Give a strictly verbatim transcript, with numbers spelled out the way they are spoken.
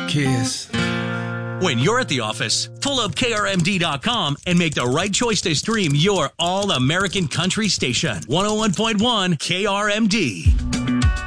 Kiss. When you're at the office, pull up K R M D dot com and make the right choice to stream your all-American country station. one oh one point one K R M D.